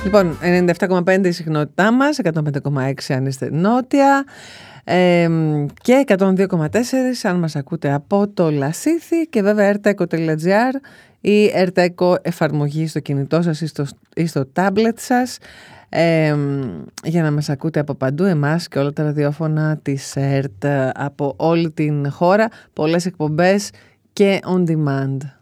Λοιπόν, 97,5 η συχνότητά μας, 105,6 αν είστε νότια και 102,4 αν μας ακούτε από το Λασίθι και βέβαια rteco.gr ή rteco εφαρμογή στο κινητό σας ή στο tablet σας για να μας ακούτε από παντού, εμάς και όλα τα ραδιόφωνα της ΕΡΤ από όλη την χώρα, πολλές εκπομπές και on demand.